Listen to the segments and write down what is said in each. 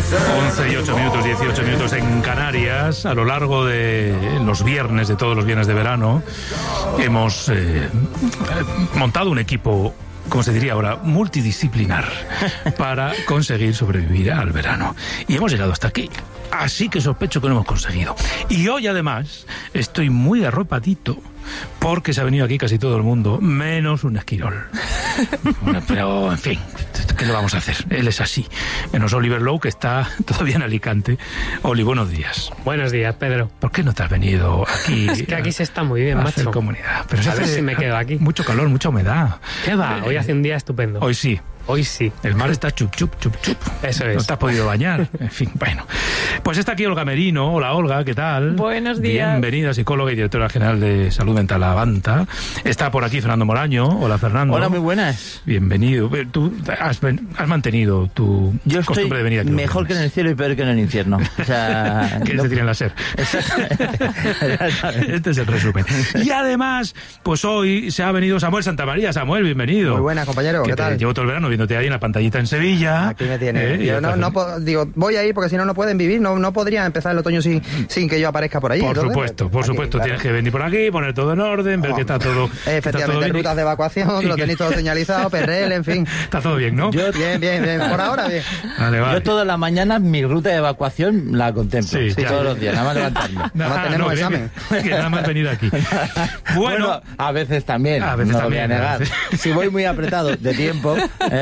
11 y 8 minutos, 18 minutos en Canarias. A lo largo de los viernes, de todos los viernes de verano, hemos montado un equipo, como se diría ahora, multidisciplinar para conseguir sobrevivir al verano. Y hemos llegado hasta aquí. Así que sospecho que lo hemos conseguido. Y hoy, además, estoy muy arropadito porque se ha venido aquí casi todo el mundo, menos un esquirol. Bueno, pero, en fin, ¿qué le vamos a hacer? Él es así. Menos Oliver Lowe, que está todavía en Alicante. Oli, buenos días. Buenos días, Pedro. ¿Por qué no te has venido aquí? Es que aquí se está muy bien, a macho. hacer comunidad. Pero a ver si me quedo aquí. Mucho calor, mucha humedad. ¿Qué va? Hoy hace un día estupendo. Hoy sí. Hoy sí. El mar está chup, chup, chup, chup. Eso es. No te has podido bañar. En fin, bueno. Pues está aquí Olga Merino. Hola, Olga, ¿qué tal? Buenos días. Bienvenida, psicóloga y directora general de Salud Mental Avanta. Está por aquí Fernando Moraño. Hola, Fernando. Hola, muy buenas. Bienvenido. Tú has mantenido tu costumbre de venir aquí. Mejor que en el cielo y peor que en el infierno. O sea, ¿Quieres decir en la SER? Este es el resumen. Y además, pues hoy se ha venido Samuel Santamaría. Samuel, bienvenido. Muy buena, compañero. ¿Qué tal? Llevo todo el verano viéndote ahí en la pantallita en Sevilla. Aquí me tienes. Yo digo, voy a ir porque si no, no pueden vivir. No podría empezar el otoño sin que yo aparezca por ahí. Por supuesto. Claro. Tienes que venir por aquí, poner todo en orden, ver que está todo. Efectivamente, está todo rutas de evacuación, lo tenéis todo señalizado, Perrel, en fin. Está todo bien, ¿no? Bien. Por ahora, bien. Vale. Yo todas las mañanas mi ruta de evacuación la contemplo. Sí, todos los días, nada más levantarme. Tenemos examen. Que nada más venir aquí. Bueno, a veces también. A veces no también. Lo voy a negar. Si voy muy apretado de tiempo.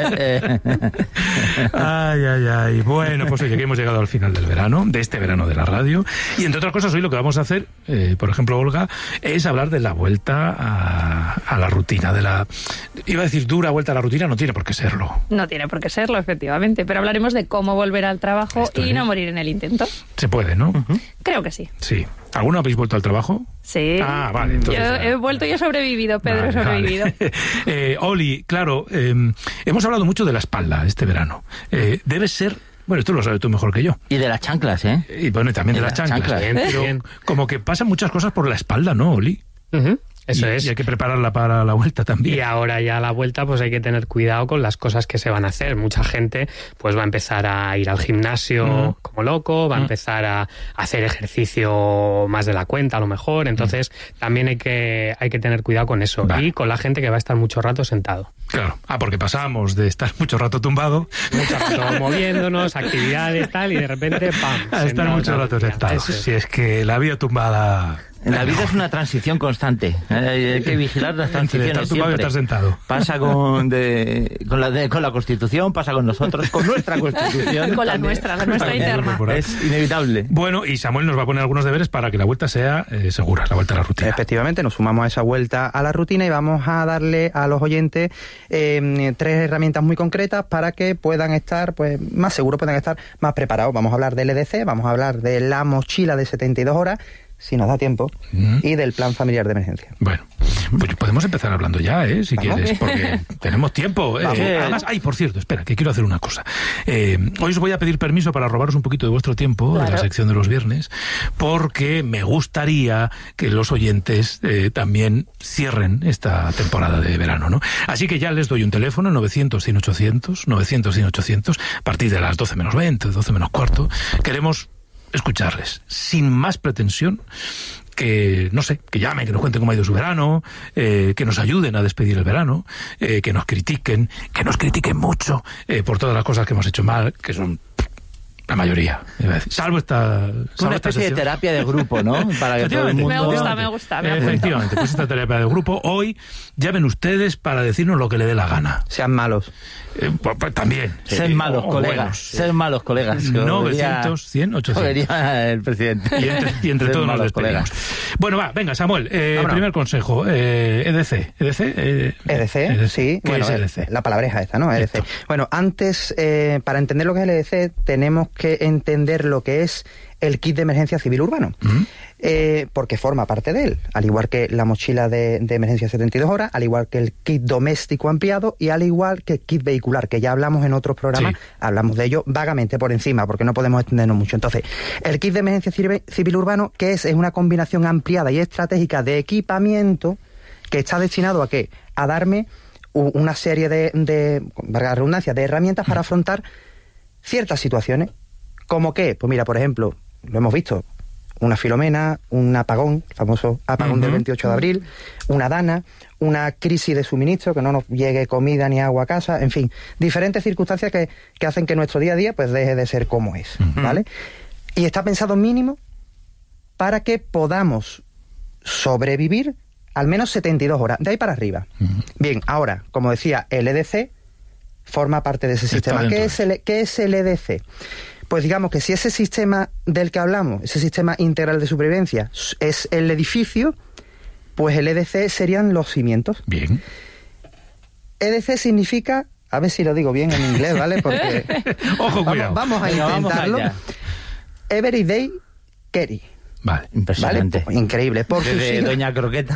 Ay. Bueno, pues oye, que hemos llegado al final del verano, de este verano de la radio. Y entre otras cosas, hoy lo que vamos a hacer, por ejemplo, Olga, es hablar de la vuelta a la rutina, iba a decir dura vuelta a la rutina, no tiene por qué serlo. No tiene por qué serlo, efectivamente, pero hablaremos de cómo volver al trabajo y no morir en el intento. Se puede, ¿no? Creo que sí. Sí. ¿Alguno habéis vuelto al trabajo? Sí. Ah, vale. Entonces, yo he vuelto y he sobrevivido, Pedro, he sobrevivido. Vale. Oli, claro, hemos hablado mucho de la espalda este verano. Debe ser... Bueno, esto lo sabes tú mejor que yo. Y de las chanclas, ¿eh? Y bueno, y también de las chanclas. Bien. Como que pasan muchas cosas por la espalda, ¿no, Oli? Eso es. Y hay que prepararla para la vuelta también. Y ahora ya a la vuelta pues hay que tener cuidado con las cosas que se van a hacer. Mucha gente pues va a empezar a ir al gimnasio como loco, va a empezar a hacer ejercicio más de la cuenta a lo mejor. Entonces también hay que tener cuidado con eso. Vale. Y con la gente que va a estar mucho rato sentado. Claro. Porque pasamos de estar mucho rato tumbado, mucho rato moviéndonos, actividades, tal, y de repente ¡pam! A estar mucho rato sentado. Si es que la vida tumbada... La vida es una transición constante. Hay que vigilar las transiciones. Estar tumbado y estar sentado. Pasa con la Constitución, pasa con nosotros, con nuestra Constitución. Con la nuestra interna. Es inevitable. Bueno, y Samuel nos va a poner algunos deberes para que la vuelta sea segura, la vuelta a la rutina. Efectivamente, nos sumamos a esa vuelta a la rutina y vamos a darle a los oyentes 3 herramientas muy concretas para que puedan estar pues más seguros, puedan estar más preparados. Vamos a hablar del EDC, vamos a hablar de la mochila de 72 horas, si nos da tiempo, y del plan familiar de emergencia. Bueno, pues podemos empezar hablando ya, si quieres, porque tenemos tiempo. Además, por cierto, espera, que quiero hacer una cosa. Hoy os voy a pedir permiso para robaros un poquito de vuestro tiempo, claro, de la sección de los viernes, porque me gustaría que los oyentes también cierren esta temporada de verano, ¿no? Así que ya les doy un teléfono, 900-100-800, 900-100-800, a partir de las 12 menos 20, 12 menos cuarto. Queremos escucharles, sin más pretensión, que, no sé, que llamen, que nos cuenten cómo ha ido su verano, que nos ayuden a despedir el verano, que nos critiquen mucho por todas las cosas que hemos hecho mal, que son la mayoría, salvo esta... Una especie de terapia de grupo, ¿no? Para que todo el mundo... Me gusta. Efectivamente, pues esta terapia de grupo. Hoy llamen ustedes para decirnos lo que le dé la gana. Sean malos. Pues también. Ser malos colegas. Ser malos colegas. 900, 100, 800. Vería el presidente. Y entre todos nos despedimos. Bueno, venga, Samuel, primer consejo. EDC. EDC, sí. ¿Qué es EDC? La palabreja esta, ¿no? EDC. Bueno, antes, para entender lo que es el EDC, tenemos que entender lo que es el kit de emergencia civil urbano, porque forma parte de él, al igual que la mochila de emergencia 72 horas, al igual que el kit doméstico ampliado y al igual que el kit vehicular, que ya hablamos en otros programas, hablamos de ello vagamente por encima, porque no podemos extendernos mucho. Entonces, el kit de emergencia civil urbano, ¿qué es? Es una combinación ampliada y estratégica de equipamiento que está destinado ¿a qué? A darme una serie de valga la redundancia, de herramientas para afrontar ciertas situaciones ¿Cómo qué? Pues mira, por ejemplo, lo hemos visto, una Filomena, un apagón, el famoso apagón del 28 de abril, una Dana, una crisis de suministro, que no nos llegue comida ni agua a casa, en fin, diferentes circunstancias que hacen que nuestro día a día pues deje de ser como es, ¿vale? Y está pensado mínimo para que podamos sobrevivir al menos 72 horas, de ahí para arriba. Bien, ahora, como decía, el EDC forma parte de ese sistema. ¿Qué es el EDC? Pues digamos que si ese sistema del que hablamos, ese sistema integral de supervivencia, es el edificio, pues el EDC serían los cimientos. Bien. EDC significa, a ver si lo digo bien en inglés, ¿vale? Porque Ojo, cuidado. Vamos a intentarlo. Every day carry. Vale, impresionante. ¿Vale? Pues, increíble. Por de Doña Croqueta.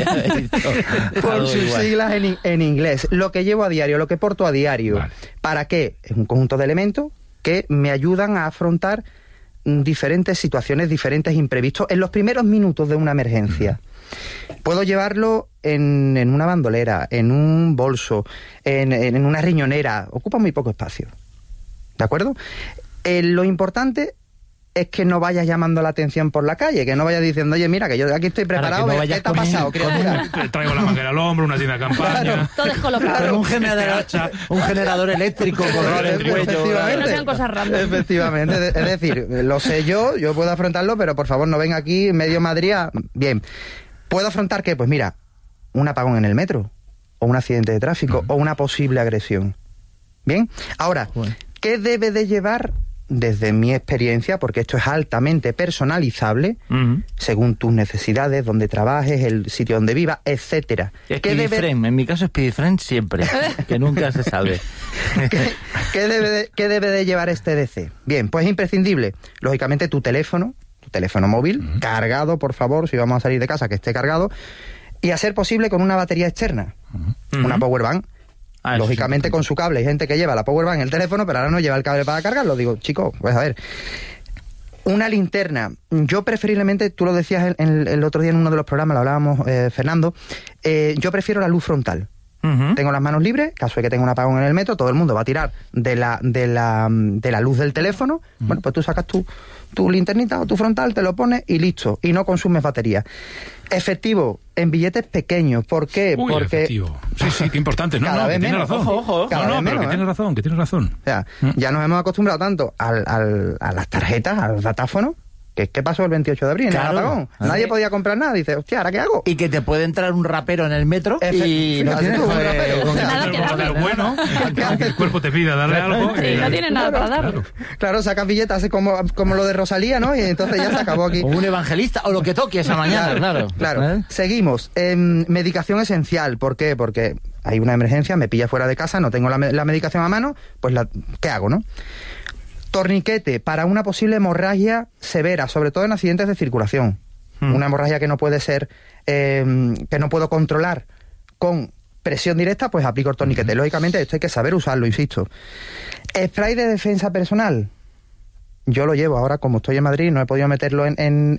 Por sus siglas en inglés. Lo que llevo a diario, lo que porto a diario. Vale. ¿Para qué? Es un conjunto de elementos que me ayudan a afrontar diferentes situaciones, diferentes imprevistos en los primeros minutos de una emergencia. Puedo llevarlo en una bandolera, en un bolso, en una riñonera. Ocupa muy poco espacio. ¿De acuerdo? Lo importante es que no vayas llamando la atención por la calle, que no vayas diciendo, oye, mira, que yo aquí estoy preparado, claro, ¿qué te ha pasado, criatura? Traigo la manguera al hombro, una tienda de campaña. Todo descolocado. Con un generador eléctrico colgado en el cuello. Que no sean cosas random. Efectivamente, es decir, lo sé yo puedo afrontarlo, pero por favor no venga aquí medio Madrid Bien, ¿puedo afrontar qué? Pues mira, un apagón en el metro, o un accidente de tráfico, o una posible agresión. Bien, ahora, ¿qué debe de llevar? Desde mi experiencia, porque esto es altamente personalizable, según tus necesidades, donde trabajes, el sitio donde vivas, etcétera. Speedy-Friend, en mi caso Speedy-Friend siempre, que nunca se sabe. ¿Qué debe de llevar este EDC? Bien, pues es imprescindible, lógicamente, tu teléfono móvil, cargado, por favor, si vamos a salir de casa, que esté cargado, y a ser posible con una batería externa, una powerbank. Lógicamente con su cable. Hay gente que lleva la powerbank en el teléfono, pero ahora no lleva el cable para cargarlo. Digo, chico, pues a ver, una linterna. Yo preferiblemente, tú lo decías el otro día en uno de los programas, lo hablábamos, Fernando, yo prefiero la luz frontal. Tengo las manos libres, caso de que tenga un apagón en el metro, todo el mundo va a tirar de la luz del teléfono. Bueno, pues tú sacas tu linternita o tu frontal, te lo pones y listo, y no consumes batería. Efectivo en billetes pequeños. ¿Por qué? Porque efectivo. Sí, qué importante. No, cada vez que menos. Tienes razón. Ojo, cada vez menos, que tienes razón. O sea, ya nos hemos acostumbrado tanto a las tarjetas, a los datáfonos. ¿Qué pasó el 28 de abril en el apagón? Nadie podía comprar nada. Dice, hostia, ¿ahora qué hago? Y que te puede entrar un rapero en el metro y no tienes un rapero. Nada que darle. Bueno, que el cuerpo te pida darle algo. Sí, no tienes nada para darle. Claro, sacas billetes, hace como lo de Rosalía, ¿no? Y entonces ya se acabó aquí. O un evangelista, o lo que toque esa mañana, claro. Seguimos. Medicación esencial. ¿Por qué? Porque hay una emergencia, me pilla fuera de casa, no tengo la medicación a mano, pues ¿qué hago, no? Torniquete para una posible hemorragia severa, sobre todo en accidentes de circulación. Una hemorragia que no puede ser, que no puedo controlar con presión directa, pues aplico el torniquete. Lógicamente esto hay que saber usarlo, insisto. Spray de defensa personal. Yo lo llevo ahora, como estoy en Madrid, no he podido meterlo en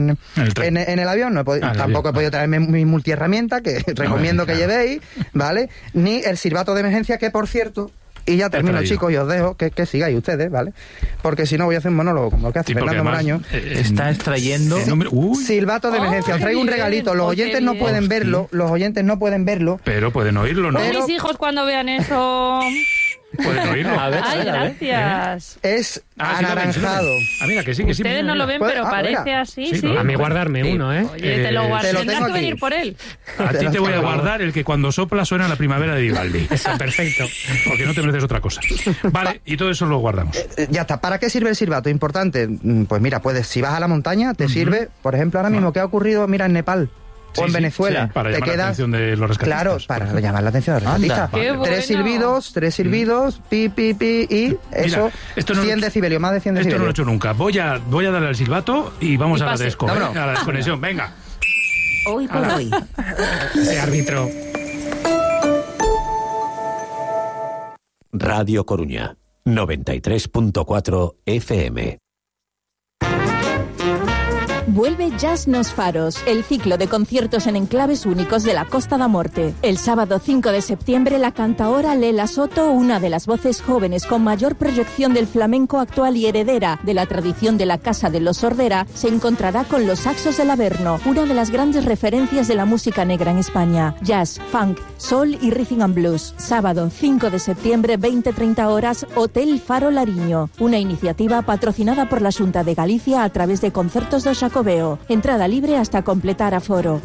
el avión, tampoco he podido traerme mi multiherramienta, que recomiendo que llevéis, ¿vale? Ni el silbato de emergencia, que por cierto... Y ya termino, chicos, y os dejo que sigáis ustedes, ¿vale? Porque si no voy a hacer un monólogo como el que hace Fernando Moraño. Está extrayendo... Silbato de emergencia. Os traigo un regalito. Los oyentes no pueden verlo. Pero pueden oírlo, ¿no? Mis hijos cuando vean eso... Pueden oírlo. A ver, gracias. Es anaranjado. Mira, que sí. Ustedes no lo ven, pero parece así, sí. A mí guardarme uno, ¿eh? Oye, te lo guardo. Tendrás que venir por él. A ti te voy a guardar el que cuando sopla suena la primavera de Vivaldi. Eso, perfecto. Porque no te mereces otra cosa. Vale, y todo eso lo guardamos. Ya está. ¿Para qué sirve el silbato? Importante. Pues mira, si vas a la montaña, te sirve, por ejemplo, ahora mismo, ¿qué ha ocurrido? Mira, en Nepal. O en Venezuela. Para llamar la atención de los rescatistas. Claro, para llamar la atención de los rescatistas. Tres silbidos, pi, pi, pi, y eso, mira, 100 decibelios, más de 100 decibelios. Esto no lo he hecho nunca. Voy a darle al silbato y vamos a la a la desconexión. Venga. Hoy por hoy. Árbitro. Radio Coruña, 93.4 FM. Vuelve Jazz nos Faros, el ciclo de conciertos en enclaves únicos de la Costa da Morte. El sábado 5 de septiembre, la cantaora Lela Soto, una de las voces jóvenes con mayor proyección del flamenco actual y heredera de la tradición de la Casa de los Sordera, se encontrará con los Saxos del Averno, una de las grandes referencias de la música negra en España. Jazz, funk, soul y rhythm and blues. Sábado 5 de septiembre, 20-30 horas, Hotel Faro Lariño. Una iniciativa patrocinada por la Xunta de Galicia a través de Concertos do Xacobeo. Entrada libre hasta completar aforo.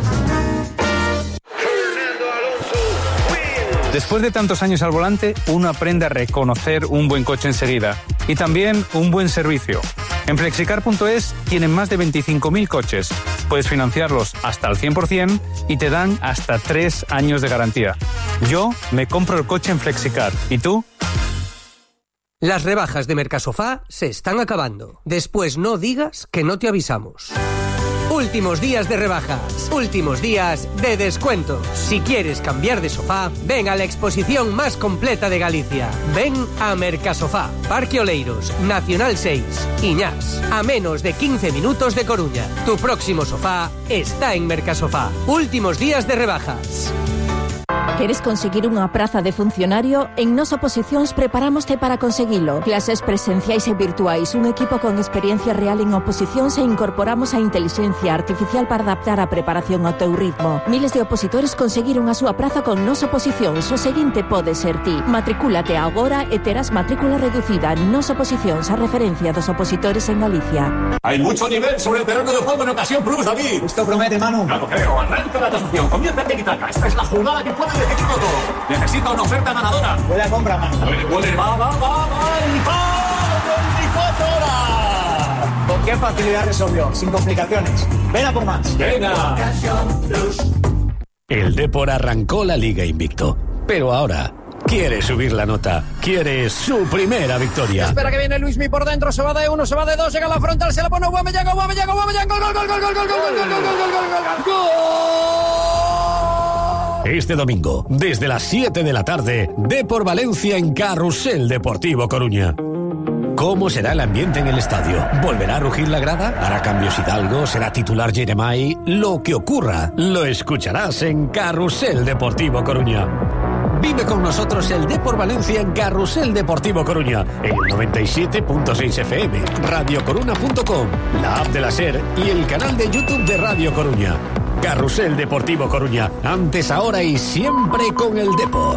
Después de tantos años al volante, uno aprende a reconocer un buen coche enseguida y también un buen servicio. En Flexicar.es tienen más de 25.000 coches. Puedes financiarlos hasta el 100% y te dan hasta 3 años de garantía. Yo me compro el coche en Flexicar. ¿Y tú? Las rebajas de Mercasofá se están acabando. Después no digas que no te avisamos. Últimos días de rebajas, últimos días de descuentos. Si quieres cambiar de sofá, ven a la exposición más completa de Galicia. Ven a Mercasofá, Parque Oleiros, Nacional 6, Iñás, a menos de 15 minutos de Coruña. Tu próximo sofá está en Mercasofá. Últimos días de rebajas. ¿Queres conseguir unha praza de funcionario? En Nos Oposicións preparámoste para conseguilo. Clases presenciais e virtuais, un equipo con experiencia real en oposicións e incorporamos a inteligencia artificial para adaptar a preparación ao teu ritmo. Miles de opositores conseguiron a súa praza con Nos Oposicións. O seguinte pode ser ti. Matricúlate agora e terás matrícula reducida. Nos Oposicións, a referencia dos opositores en Galicia. Hay mucho nivel sobre el terreno de juego en ocasión Plus, David. Esto promete, Manu. Claro, creo. Arranca la tasación. Comienza a tiki-taka. Esta es la jugada que puede decidir todo. Necesito una oferta ganadora. Buena compra, Manu. Va. 24 horas. ¿Con qué facilidad resolvió? Sin complicaciones. Ven a por más. Venga. El Depor arrancó la Liga invicto. Pero ahora quiere subir la nota. Quiere su primera victoria. Espera que viene Luismi por dentro. Se va de 1, se va de 2. Llega a la frontal. Se la pone Aubameyang. Gol. Este domingo, desde las 7 de la tarde, Depor Valencia en Carrusel Deportivo Coruña. ¿Cómo será el ambiente en el estadio? ¿Volverá a rugir la grada? ¿Hará cambios Hidalgo? ¿Será titular Jeremai? Lo que ocurra, lo escucharás en Carrusel Deportivo Coruña. Vive con nosotros el Depor Valencia en Carrusel Deportivo Coruña, en el 97.6 FM, radiocoruna.com, la app de la SER y el canal de YouTube de Radio Coruña. Carrusel Deportivo Coruña, antes, ahora y siempre con el Depor.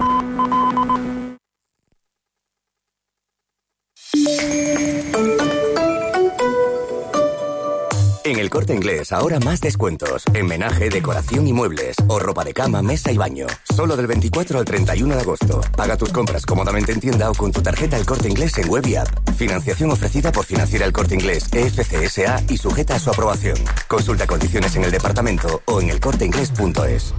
En El Corte Inglés, ahora más descuentos. En menaje, decoración y muebles. O ropa de cama, mesa y baño. Solo del 24 al 31 de agosto. Paga tus compras cómodamente en tienda o con tu tarjeta El Corte Inglés en web y app. Financiación ofrecida por Financiera El Corte Inglés, EFC SA y sujeta a su aprobación. Consulta condiciones en el departamento o en elcorteinglés.es.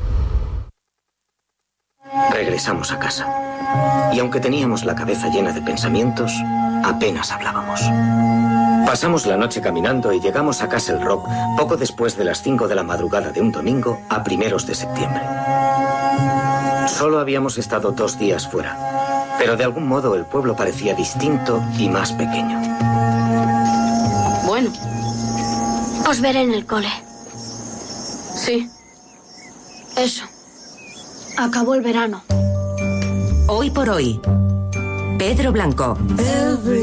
Regresamos a casa. Y aunque teníamos la cabeza llena de pensamientos, apenas hablábamos. Pasamos la noche caminando y llegamos a Castle Rock poco después de las 5 de la madrugada de un domingo a primeros de septiembre. Solo habíamos estado 2 días fuera, pero de algún modo el pueblo parecía distinto y más pequeño. Bueno, os veré en el cole. Sí, eso. Acabó el verano. Hoy por hoy, Pedro Blanco.